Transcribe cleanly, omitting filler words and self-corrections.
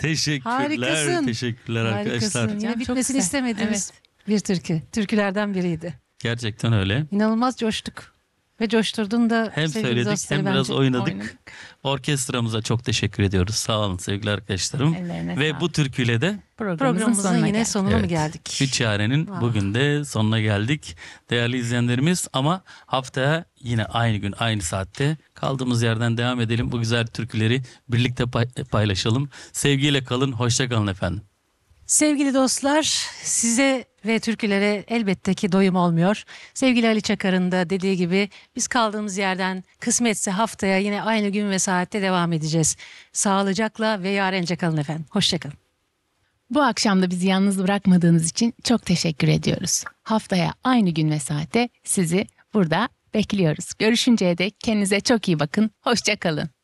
Teşekkürler. Harikasın. Teşekkürler arkadaşlar. Harikasın. Yine Çok bitmesini güzel. istemediğimiz Evet. bir türkü. Türkülerden biriydi. Gerçekten öyle. İnanılmaz coştuk. Ve coşturdun da Hem sevgili söyledik dostları hem biraz bence. oynadık. Orkestramıza çok teşekkür ediyoruz. Sağ olun sevgili arkadaşlarım. Ellerine Ve sağlık. bu türküyle de Programımızın yine geldik. sonuna mı geldik? Üç Yaren'in Wow. bugün de sonuna geldik. Değerli izleyenlerimiz, ama haftaya yine aynı gün aynı saatte kaldığımız yerden devam edelim. Bu güzel türküleri birlikte paylaşalım. Sevgiyle kalın, hoşça kalın efendim. Sevgili dostlar, size ve türkülere elbette ki doyum olmuyor. Sevgili Ali Çakar'ın da dediği gibi biz kaldığımız yerden kısmetse haftaya yine aynı gün ve saatte devam edeceğiz. Sağlıcakla ve yarence kalın efendim. Hoşçakalın. Bu akşam da bizi yalnız bırakmadığınız için çok teşekkür ediyoruz. Haftaya aynı gün ve saatte sizi burada bekliyoruz. Görüşünceye dek kendinize çok iyi bakın. Hoşça kalın.